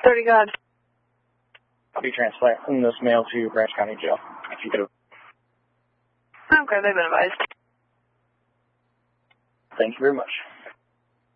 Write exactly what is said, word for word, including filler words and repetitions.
thirty God. I'll be transferring this mail to Branch County Jail, if you could. Okay, they've been advised. Thank you very much.